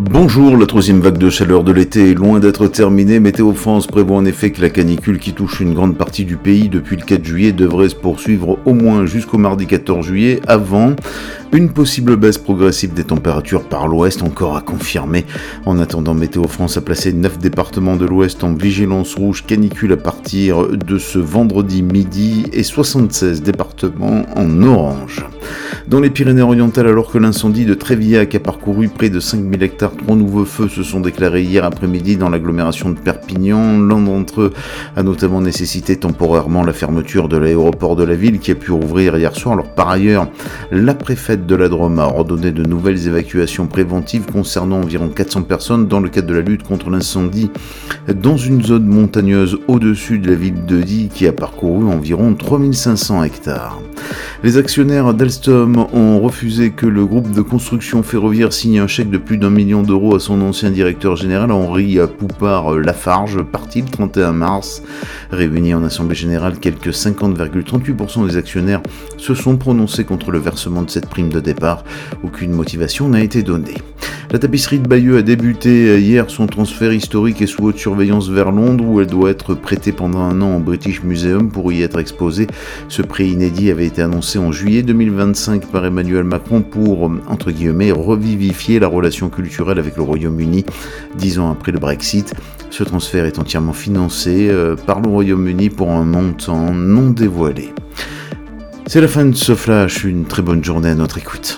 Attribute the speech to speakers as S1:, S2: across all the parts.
S1: Bonjour, la troisième vague de chaleur de l'été est loin d'être terminée. Météo France prévoit en effet que la canicule qui touche une grande partie du pays depuis le 4 juillet devrait se poursuivre au moins jusqu'au mardi 14 juillet avant une possible baisse progressive des températures par l'ouest, encore à confirmer. En attendant, Météo France a placé 9 départements de l'ouest en vigilance rouge canicule à partir de ce vendredi midi et 76 départements en orange. Dans les Pyrénées-Orientales, alors que l'incendie de Trévillac a parcouru près de 5000 hectares, 3 nouveaux feux se sont déclarés hier après-midi dans l'agglomération de Perpignan. L'un d'entre eux a notamment nécessité temporairement la fermeture de l'aéroport de la ville qui a pu rouvrir hier soir. Alors par ailleurs, la préfète de la Drôme a ordonné de nouvelles évacuations préventives concernant environ 400 personnes dans le cadre de la lutte contre l'incendie dans une zone montagneuse au-dessus de la ville de Die qui a parcouru environ 3500 hectares. Les actionnaires d'Alstom ont refusé que le groupe de construction ferroviaire signe un chèque de plus d'1 million d'euros à son ancien directeur général Henri Poupart-Lafarge, parti le 31 mars. Réunis en assemblée générale, quelques 50,38% des actionnaires se sont prononcés contre le versement de cette prime de départ. Aucune motivation n'a été donnée. La tapisserie de Bayeux a débuté hier son transfert historique et sous haute surveillance vers Londres où elle doit être prêtée pendant un an au British Museum pour y être exposée. Ce prêt inédit avait été annoncé en juillet 2025 par Emmanuel Macron pour, entre guillemets, revivifier la relation culturelle avec le Royaume-Uni 10 ans après le Brexit. Ce transfert est entièrement financé par le Royaume-Uni pour un montant non dévoilé. C'est la fin de ce flash, une très bonne journée à notre écoute.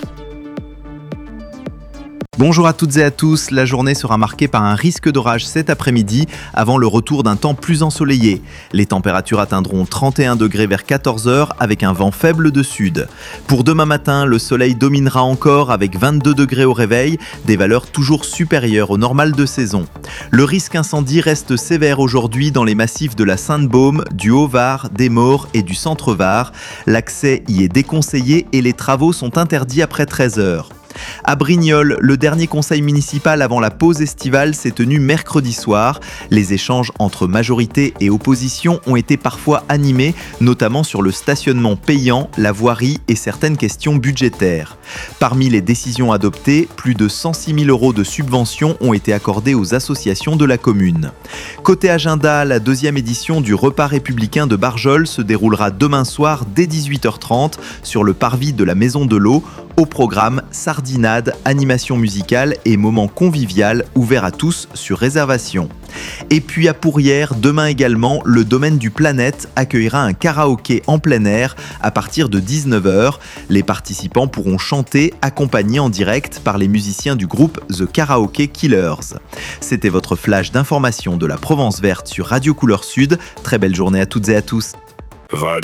S2: Bonjour à toutes et à tous, la journée sera marquée par un risque d'orage cet après-midi avant le retour d'un temps plus ensoleillé. Les températures atteindront 31 degrés vers 14h avec un vent faible de sud. Pour demain matin, le soleil dominera encore avec 22 degrés au réveil, des valeurs toujours supérieures au normal de saison. Le risque incendie reste sévère aujourd'hui dans les massifs de la Sainte-Baume, du Haut-Var, des Maures et du Centre-Var. L'accès y est déconseillé et les travaux sont interdits après 13h. À Brignoles, le dernier conseil municipal avant la pause estivale s'est tenu mercredi soir. Les échanges entre majorité et opposition ont été parfois animés, notamment sur le stationnement payant, la voirie et certaines questions budgétaires. Parmi les décisions adoptées, plus de 106 000 € de subventions ont été accordés aux associations de la commune. Côté agenda, la deuxième édition du repas républicain de Barjol se déroulera demain soir dès 18h30 sur le parvis de la Maison de l'Eau. Au programme, sardinade, animation musicale et moment convivial ouverts à tous sur réservation. Et puis à Pourrières, demain également, le domaine du Planète accueillera un karaoké en plein air à partir de 19h. Les participants pourront chanter, accompagnés en direct par les musiciens du groupe The Karaoke Killers. C'était votre flash d'information de la Provence Verte sur Radio Couleur Sud. Très belle journée à toutes et à tous.